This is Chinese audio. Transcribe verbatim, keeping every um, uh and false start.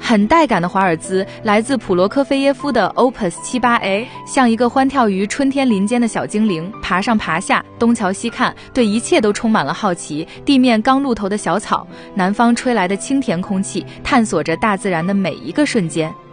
很带感的华尔兹来自普罗科菲耶夫的 Opus 七八 A， 像一个欢跳于春天林间的小精灵，爬上爬下，东瞧西看，对一切都充满了好奇。地面刚露头的小草，南方吹来的清甜空气，探索着大自然的每一个瞬间。